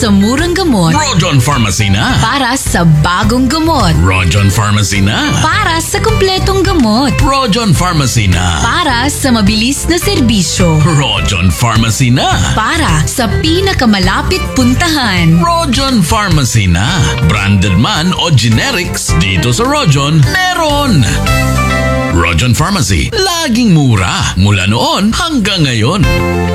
sa murang gamot. Rojon Pharmacy na. Para sa bagong gamot. Rojon Pharmacy na. Para sa kumpletong gamot. Rojon Pharmacy na. Para sa mabilis na serbisyo. Rojon Pharmacy na. Para sa pinakamalapit puntahan. Rojon Pharmacy na. Branded man o generics, dito sa Rojon, meron. Rojon Pharmacy, laging mura. Mula noon hanggang ngayon.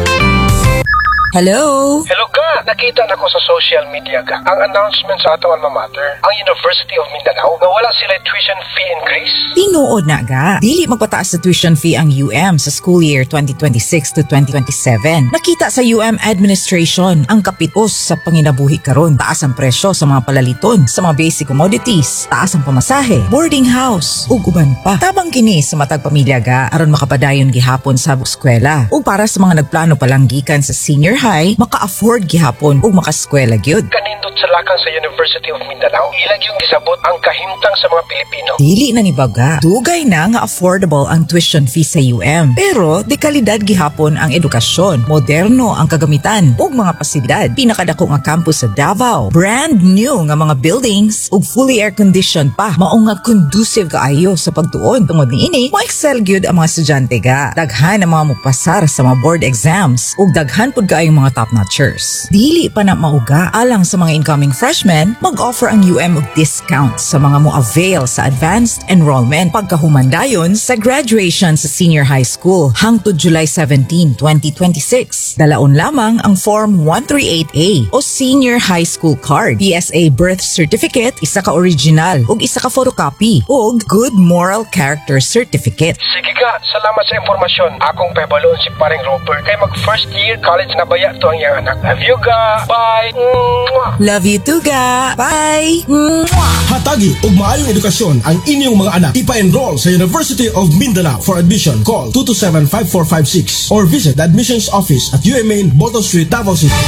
Hello? Hello ka! Nakita na ko sa social media ka ang announcement sa atong alma mater, ang University of Mindanao, na wala sila tuition fee increase. Tinuod na ga. Dili magpataas sa tuition fee ang UM sa school year 2026 to 2027. Nakita sa UM administration ang kapitos sa panginabuhi karon. Taas ang presyo sa mga palaliton, sa mga basic commodities, taas ang pamasahe, boarding house, ug uban pa. Tabang kini sa matag pamilya ga aron makapadayon gihapon sa eskwela. Ug para sa mga nagplano palang gikan sa senior high, maka-afford gihapon ug makaskwela gyud. Kanindot sa lakang sa University of Mindanao, ilag yung gisabot ang kahimtang sa mga Pilipino. Dili na ni baga. Dugay na nga affordable ang tuition fee sa UM. Pero de kalidad gihapon ang edukasyon, moderno ang kagamitan ug mga pasilidad. Pinakadako nga campus sa Davao, brand new nga mga buildings ug fully air conditioned pa. Mao nga conducive kaayo sa pagtuon. Tungod niini, mo-excel gyud ang mga estudyante ga. Daghan ang mga mupasar sa mga board exams ug daghan pud kaayong mga top-notchers. Dili pa na mauga alang sa mga incoming freshmen, mag-offer ang UM og discounts sa mga mo-avail sa advanced enrollment pagkahumandayon sa graduation sa senior high school hangtod July 17, 2026. Dalaon lamang ang Form 138A o Senior High School Card, PSA Birth Certificate, isa ka original ug isa ka photocopy ug Good Moral Character Certificate. Sige ka, salamat sa impormasyon. Akong pabalon si paring Robert kay mag first year college na baya to ang iyang anak. Love you ga. Bye. Mwah. Love you too ga. Bye. Mwah. Hatagi og maayong edukasyon ang inyong mga anak. Ipa-enroll sa University of Mindanao. For admission, call 227-5456 or visit the admissions office at UMA Bottom Street, Davao City.